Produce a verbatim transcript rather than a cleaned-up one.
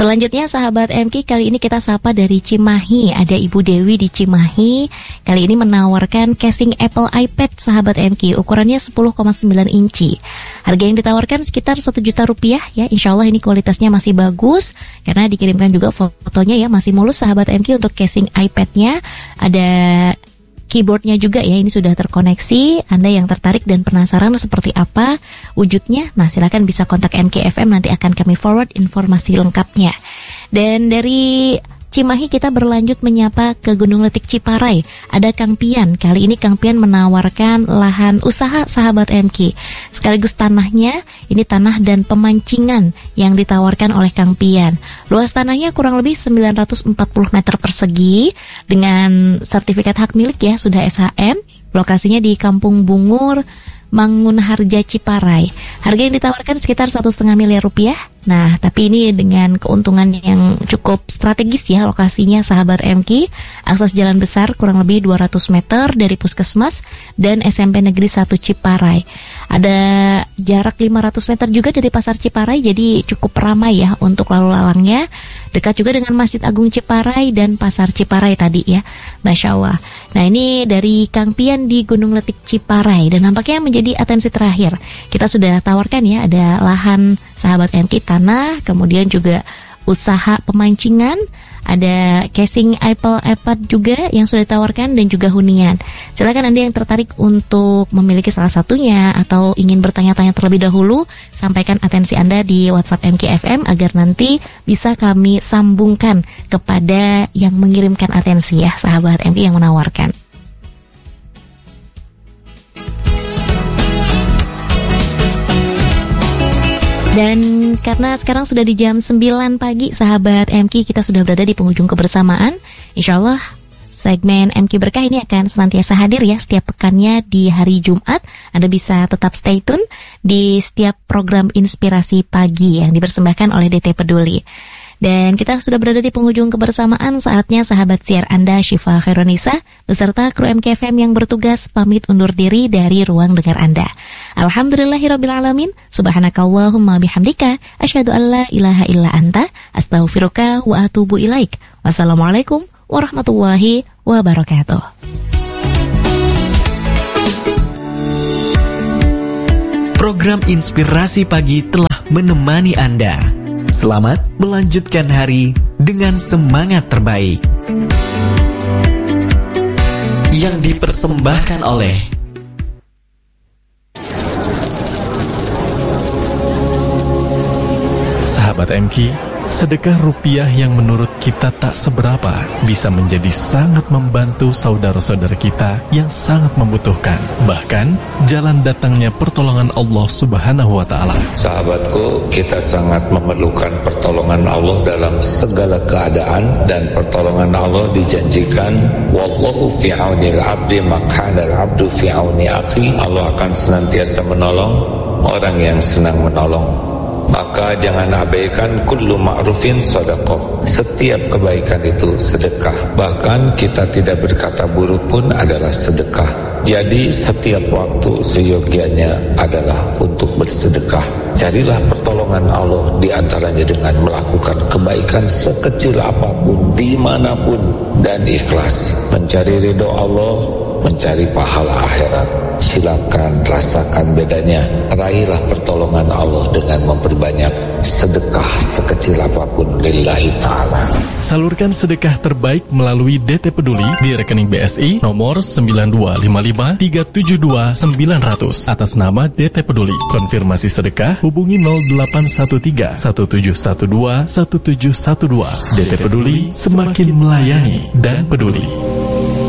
Selanjutnya sahabat M K, kali ini kita sapa dari Cimahi. Ada Ibu Dewi di Cimahi. Kali ini menawarkan casing Apple iPad sahabat M K, ukurannya sepuluh koma sembilan inci. Harga yang ditawarkan sekitar satu juta rupiah ya. Insya Allah ini kualitasnya masih bagus, karena dikirimkan juga fotonya ya, masih mulus sahabat M K untuk casing iPad-nya. Ada keyboardnya juga ya, ini sudah terkoneksi. Anda yang tertarik dan penasaran seperti apa wujudnya, nah silakan bisa kontak M K F M, nanti akan kami forward informasi lengkapnya. Dan dari Cimahi kita berlanjut menyapa ke Gunung Letik Ciparai. Ada Kang Pian. Kali ini Kang Pian menawarkan lahan usaha sahabat M K. Sekaligus tanahnya, ini tanah dan pemancingan yang ditawarkan oleh Kang Pian. Luas tanahnya kurang lebih sembilan ratus empat puluh meter persegi dengan sertifikat hak milik ya, sudah S H M. Lokasinya di Kampung Bungur, Mangunharja Ciparai. Harga yang ditawarkan sekitar satu setengah miliar rupiah. Nah, tapi ini dengan keuntungan yang cukup strategis ya lokasinya sahabat M K. Akses jalan besar kurang lebih dua ratus meter dari Puskesmas dan S M P Negeri satu Ciparai. Ada jarak lima ratus meter juga dari Pasar Ciparai, jadi cukup ramai ya untuk lalu lalangnya. Dekat juga dengan Masjid Agung Ciparai dan Pasar Ciparai tadi ya. Masya Allah. Nah, ini dari Kang Pian di Gunung Letik Ciparai, dan nampaknya menjadi atensi terakhir. Kita sudah tawarkan ya, ada lahan sahabat M K, tanah, kemudian juga usaha pemancingan, ada casing Apple iPad juga yang sudah ditawarkan, dan juga hunian. Silakan Anda yang tertarik untuk memiliki salah satunya atau ingin bertanya-tanya terlebih dahulu, sampaikan atensi Anda di WhatsApp M K F M agar nanti bisa kami sambungkan kepada yang mengirimkan atensi ya, sahabat M K yang menawarkan. Dan karena sekarang sudah di jam sembilan pagi sahabat M K, kita sudah berada di penghujung kebersamaan. Insya Allah segmen M K Berkah ini akan senantiasa hadir ya setiap pekannya di hari Jumat. Anda bisa tetap stay tune di setiap program inspirasi pagi yang dipersembahkan oleh D T Peduli. Dan kita sudah berada di penghujung kebersamaan, saatnya sahabat siar Anda Syifa Khairunisa beserta kru M K F M yang bertugas pamit undur diri dari ruang dengar Anda. Alhamdulillahirrabbilalamin, subhanakallahumma bihamdika, asyhadu an la ilaha illa anta, astaghfiruka wa atubu ilaik. Wassalamualaikum warahmatullahi wabarakatuh. Program Inspirasi Pagi telah menemani Anda. Selamat melanjutkan hari dengan semangat terbaik. Yang dipersembahkan oleh sahabat M K. Sedekah rupiah yang menurut kita tak seberapa bisa menjadi sangat membantu saudara-saudara kita yang sangat membutuhkan. Bahkan jalan datangnya pertolongan Allah Subhanahu wa Ta'ala. Sahabatku, kita sangat memerlukan pertolongan Allah dalam segala keadaan, dan pertolongan Allah dijanjikan, wallahu fi aunil abdi maq'adal abdu fi auni akhi. Allah akan senantiasa menolong orang yang senang menolong. Maka jangan abaikan kullu ma'rufin sedekah. Setiap kebaikan itu sedekah. Bahkan kita tidak berkata buruk pun adalah sedekah. Jadi setiap waktu seyogianya adalah untuk bersedekah. Carilah pertolongan Allah di antaranya dengan melakukan kebaikan sekecil apapun, dimanapun, dan ikhlas. Mencari ridho Allah, mencari pahala akhirat. Silakan rasakan bedanya. Raihlah pertolongan Allah dengan memperbanyak sedekah sekecil apapun lillahi ta'ala. Salurkan sedekah terbaik melalui D T Peduli di rekening B S I nomor sembilan dua lima lima tiga tujuh dua sembilan nol nol atas nama D T Peduli. Konfirmasi sedekah hubungi nol delapan satu tiga satu tujuh satu dua satu tujuh satu dua. D T Peduli, semakin melayani dan peduli.